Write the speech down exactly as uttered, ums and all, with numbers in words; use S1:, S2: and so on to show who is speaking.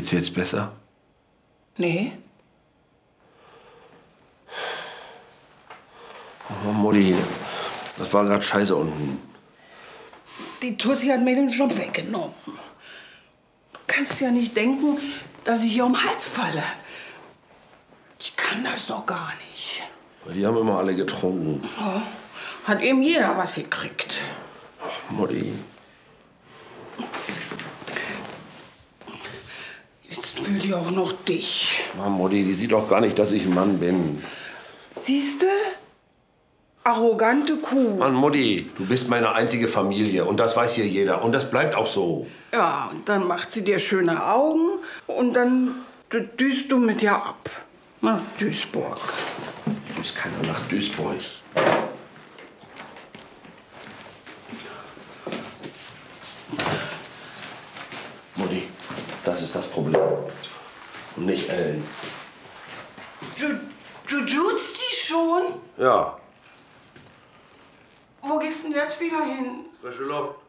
S1: Geht's dir jetzt besser?
S2: Nee.
S1: Oh, Mutti, das war gerade scheiße unten.
S2: Die Tussi hat mir den Job weggenommen. Du kannst ja nicht denken, dass ich ihr um den Hals falle. Ich kann das doch gar nicht.
S1: Die haben immer alle getrunken.
S2: Oh, hat eben jeder was gekriegt.
S1: Ach, Mutti.
S2: Jetzt will die auch noch dich.
S1: Mann, Mutti, die sieht doch gar nicht, dass ich ein Mann bin.
S2: Siehste? Arrogante Kuh.
S1: Mann, Mutti, du bist meine einzige Familie und das weiß hier jeder und das bleibt auch so.
S2: Ja, und dann macht sie dir schöne Augen und dann düst du mit ihr ab. Nach Duisburg.
S1: Düst keiner nach Duisburg. Mutti, das ist das Problem. Und nicht Ellen.
S2: Du, du duzt die schon?
S1: Ja.
S2: Wo gehst denn jetzt wieder hin?
S1: Frische Luft.